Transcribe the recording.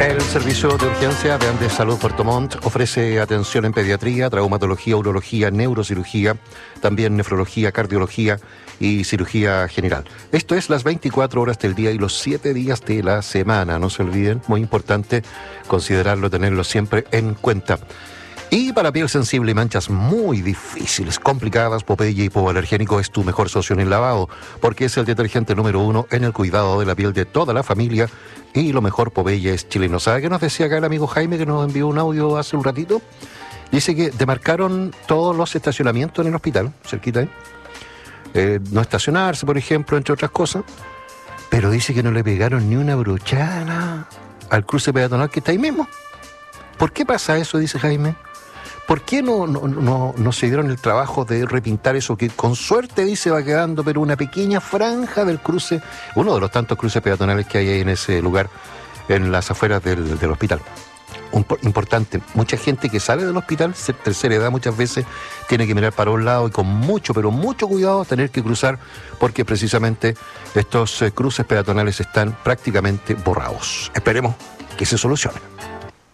El servicio de urgencia de Andes Salud Puerto Montt ofrece atención en pediatría, traumatología, urología, neurocirugía, también nefrología, cardiología y cirugía general. Esto es las 24 horas del día y los 7 días de la semana. No se olviden, muy importante considerarlo, tenerlo siempre en cuenta. Y para piel sensible y manchas muy difíciles, complicadas, Popeye Hipoalergénico es tu mejor socio en el lavado, porque es el detergente número 1 en el cuidado de la piel de toda la familia. Y lo mejor, Popeye es chileno. ¿Sabe qué nos decía acá el amigo Jaime, que nos envió un audio hace un ratito? Dice que demarcaron todos los estacionamientos en el hospital, cerquita, no estacionarse, por ejemplo, entre otras cosas. Pero dice que no le pegaron ni una brochada al cruce peatonal que está ahí mismo. ¿Por qué pasa eso? Dice Jaime. ¿Por qué no se dieron el trabajo de repintar eso que con suerte, dice, va quedando, pero una pequeña franja del cruce, uno de los tantos cruces peatonales que hay ahí en ese lugar, en las afueras del hospital? Importante, mucha gente que sale del hospital, tercera edad, muchas veces tiene que mirar para un lado y con mucho, pero mucho cuidado tener que cruzar, porque precisamente estos cruces peatonales están prácticamente borrados. Esperemos que se solucione.